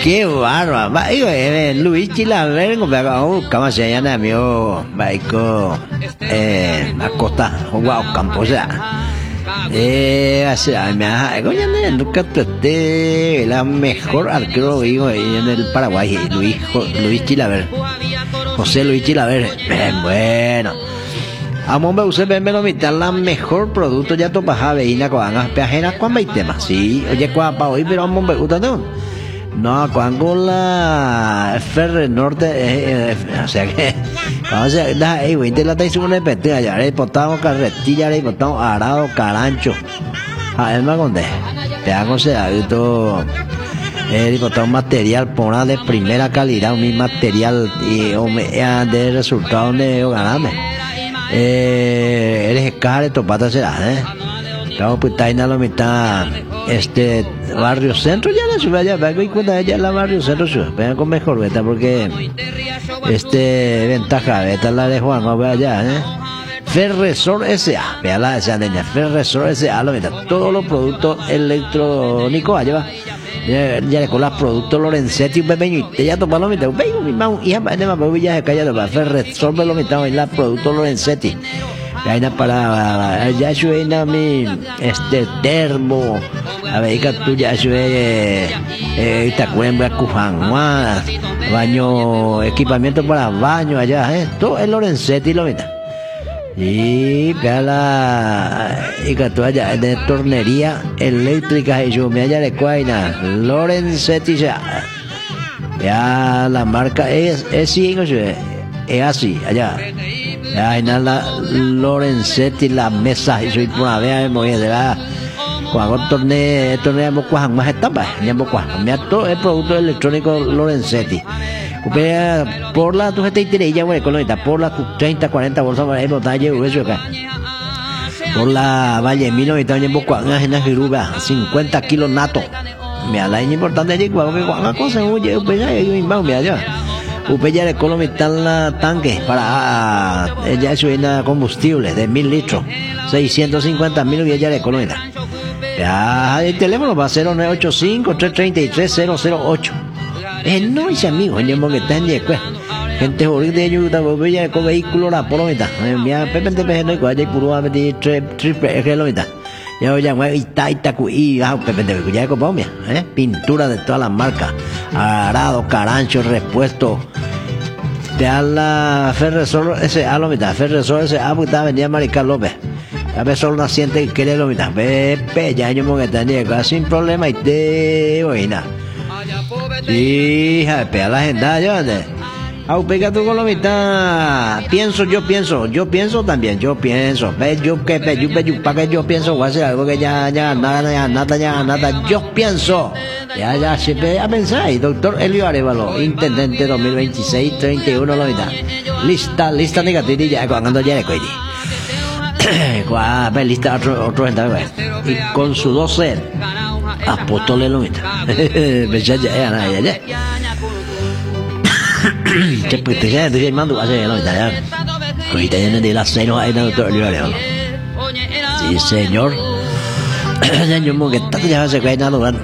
Qué bárbaro. Va, digo, Luis Chilaver, ¿cómo se llama, amigo? Baico, Acosta, jugado campo, o sea. Nunca traté la mejor arquero vivo ahí en el Paraguay, Luis Chilaver. José Luis Chilaver. Bueno. Amon usted ven lo mitad la mejor producto ya to baja veina con angas peajeras con 20 más. Sí, oye cuapa hoy pero amon gusta no, cuando la Ferre Norte, o sea que, o sea, da, la taisa una petilla, ya le botamos carretilla, le botamos arado, carancho, a él me conté, te hago sea, todo, le botamos material, pona de primera calidad, un material, y de resultado de ganarme, eres escala, topata será, estamos pues taina la mitad, barrio centro ya la ciudad ya vengo y cuenta ya la barrio centro ciudad venga con mejor beta porque ventaja beta la de Juan no vea allá Ferresor S.A. vea la esa niña Ferresor S.A. lo meta todos los productos electrónicos allá ya le con los productos Lorenzetti pequeño y ya toma lo meta vengo mi mamá y ya ya calla de Ferresor me lo meta en los productos Lorenzetti vaina para ya suena mi termo a ver que tú ya sube esta cuembra cujanguada baño equipamiento para baño allá todo es Lorenzetti lo meta y la y que tú allá de tornería eléctrica y yo me haya de cuaina Lorenzetti ya la marca es así allá ay nada Lorenzetti la mesa y soy por vez me de la cuando torneo mocuan más etapas ya mocuan me todo el producto electrónico Lorenzetti por la tu gente ya güey colonita por la 30 40 bolsas para el botalle eso acá por la Valle Milo y también mocuan en Jiruba 50 kilos nato me ala importante allí cuando una cosa oye pues ahí me allá ya le colomita la tanque para ella es una combustible de 1000 litros 650.000 y ya le colomita ya el teléfono va a ser 985-333-008 no es amigo yo que está en Yeque gente ahorita de ayuda ya con vehículo la polomita ya pepe no hay cual ya puro a meter triple kilómetros ya y ya con pintura de todas las marcas arado carancho repuesto te da la Ferresor S.A. lo mitad Ferresor S.A. porque estaba vendida Maricar López a veces solo naciente y quiere lo mitad pepe ya yo me tenía sin problema y te oína hija pega la agenda yo pega tú con lo mitad yo pienso también yo pienso para que yo pienso voy a hacer algo que ya nada yo pienso ya siempre a pensar y doctor Elio Arevalo intendente 2026-31 la mitad lista negativa ya cuando ya le cuide lista otro gente y con su 12 apóstoles lo mitad ya che pues te ya estoy llamando hace la mitad ya ahorita ya de las 6 no hay doctor Elio Arevalo sí señor ya yo que ya se cae nada